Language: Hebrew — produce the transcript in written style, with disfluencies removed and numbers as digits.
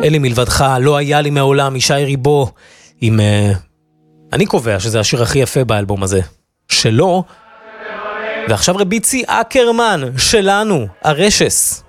אין לי מלבדך, לא היה לי מעולם, ישי ריבו, עם... אני קובע שזה השיר הכי יפה באלבום הזה. שלו, ועכשיו רביצי אקרמן, שלנו, הרשס.